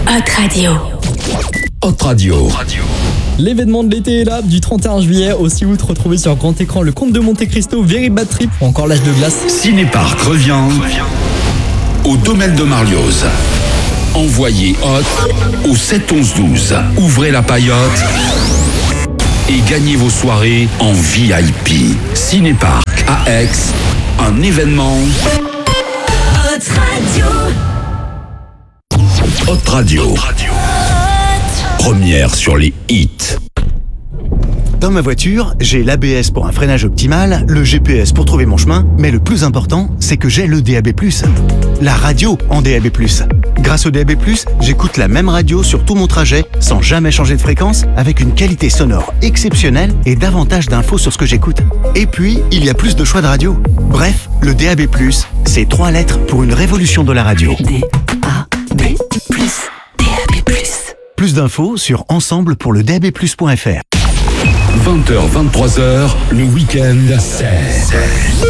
Hot Radio. Hot Radio. L'événement de l'été est là, du 31 juillet. Aussi, vous retrouvez sur grand écran Le Comte de Monte Cristo, Very Bad Trip ou encore L'Âge de glace. Cinéparc revient au domaine de Marlioz. Envoyez Hot au 7 11 12. Ouvrez la paillote et gagnez vos soirées en VIP. Cinéparc à Aix, un événement Hot Radio. Hot Radio. Première sur les hits. Dans ma voiture, j'ai l'ABS pour un freinage optimal, le GPS pour trouver mon chemin, mais le plus important, c'est que j'ai le DAB+. La radio en DAB+. Grâce au DAB+, j'écoute la même radio sur tout mon trajet, sans jamais changer de fréquence, avec une qualité sonore exceptionnelle et davantage d'infos sur ce que j'écoute. Et puis, il y a plus de choix de radio. Bref, le DAB+, c'est 3 lettres pour une révolution de la radio. DAB+. DAB+. Plus d'infos sur ensemblepourledab+.fr. 20h, 23h, le week-end, c'est